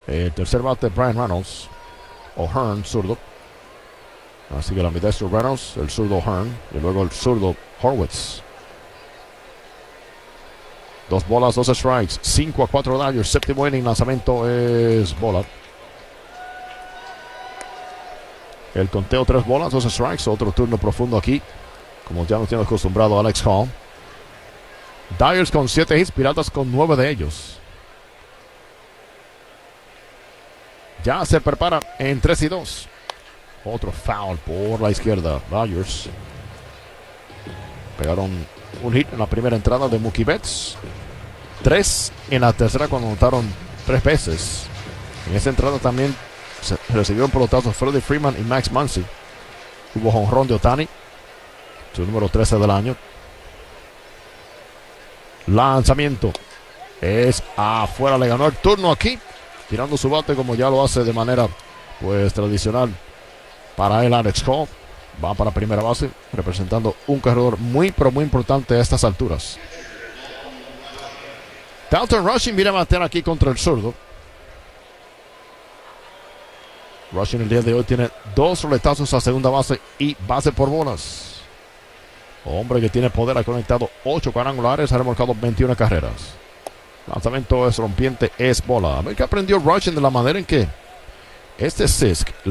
El tercer bate, Brian Reynolds. O'Hearn, zurdo. Así que la ambidextro Reynolds, el zurdo O'Hearn. Y luego el zurdo Horwitz. 2 bolas, 2 strikes. 5-4 Dodgers. Séptimo inning. Lanzamiento es bola. El conteo, 3 bolas, 2 strikes. Otro turno profundo aquí, como ya nos tiene acostumbrado Alex Hall. Dodgers con 7 hits, Piratas con 9 de ellos. Ya se prepara en 3-2. Otro foul por la izquierda. Dodgers pegaron un hit en la primera entrada de Mookie Betts. 3 en la tercera cuando anotaron 3 veces. En esa entrada también recibieron pelotazos Freddie Freeman y Max Muncy. Hubo jonrón de Ohtani, su número 13 del año. Lanzamiento es afuera. Le ganó el turno aquí, tirando su bate como ya lo hace de manera pues tradicional para él. Alex Hall va para primera base, representando un corredor muy pero muy importante a estas alturas. Dalton Rushing viene a bater aquí contra el zurdo. Rushing el día de hoy tiene 2 roletazos a segunda base y base por bolas. Hombre que tiene poder, ha conectado 8 cuadrangulares, ha remolcado 21 carreras. Lanzamiento es rompiente, es bola. A ver qué aprendió Rushing de la manera en que este Sisk